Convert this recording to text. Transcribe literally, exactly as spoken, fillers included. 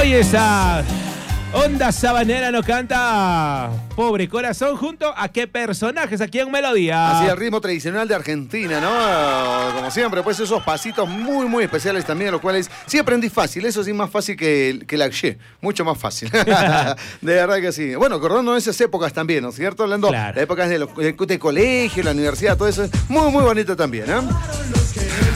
Ahí está. Onda Sabanera nos canta Pobre Corazón junto a qué personajes aquí en Melodía. Así el ritmo tradicional de Argentina, ¿no? Como siempre, pues esos pasitos muy, muy especiales también, los cuales sí aprendí fácil, eso sí más fácil que, que la X, mucho más fácil. De verdad que sí. Bueno, acordando de esas épocas también, ¿no es cierto? Hablando claro. de épocas de, los, de, de colegio, la universidad, todo eso es muy, muy bonito también, ¿eh?